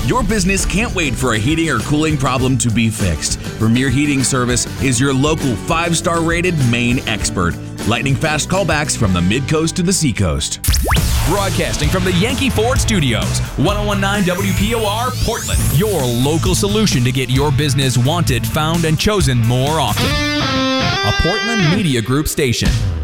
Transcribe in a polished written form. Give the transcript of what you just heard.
Your business can't wait for a heating or cooling problem to be fixed. Premier Heating Service is your local 5-star rated Maine expert. Lightning fast callbacks from the Mid-Coast to the Seacoast. Broadcasting from the Yankee Ford Studios, 1019 WPOR, Portland. Your local solution to get your business wanted, found, and chosen more often. A Portland Media Group station.